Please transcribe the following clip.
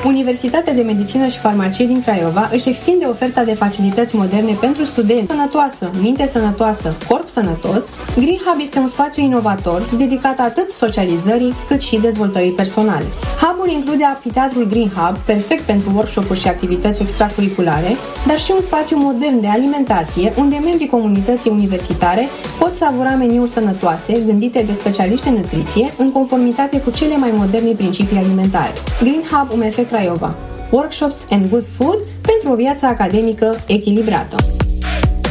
Universitatea de Medicină și Farmacie din Craiova își extinde oferta de facilități moderne pentru studenți. Sănătoasă, minte sănătoasă, corp sănătos, Green Hub este un spațiu inovator dedicat atât socializării cât și dezvoltării personale. Hub-ul include amfiteatrul Green Hub, perfect pentru workshop-uri și activități extracurriculare, dar și un spațiu modern de alimentație, unde membrii comunității universitare pot savura meniuri sănătoase, gândite de specialiști în nutriție, în conformitate cu cele mai moderne principii alimentare. Green Hub UMF Craiova. Workshops and good food pentru o viață academică echilibrată.